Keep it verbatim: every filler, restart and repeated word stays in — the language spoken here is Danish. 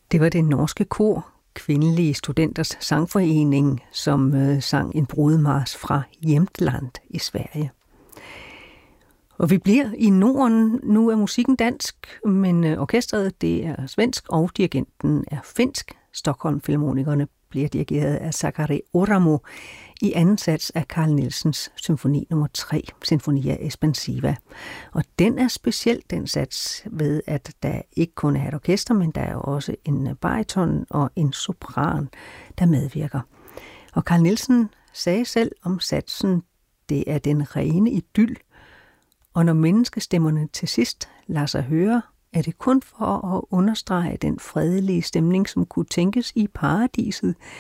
Det var det norske kor, Kvindelige Studenters Sangforening, som øh, sang en brudmarch fra Jämtland i Sverige. Og vi bliver i Norden. Nu er musikken dansk, men øh, orkestret det er svensk, og dirigenten er finsk. Stockholm-filharmonikerne bliver dirigeret af Sakari Oramo i anden sats af Carl Nielsens symfoni nummer tre, Sinfonia Espansiva. Og den er speciel, den sats, ved at der ikke kun er et orkester, men der er også en bariton og en sopran, der medvirker. Og Carl Nielsen sagde selv om satsen, det er den rene idyll, og når menneskestemmerne til sidst lader sig høre, er det kun for at understrege den fredelige stemning, som kunne tænkes i paradiset,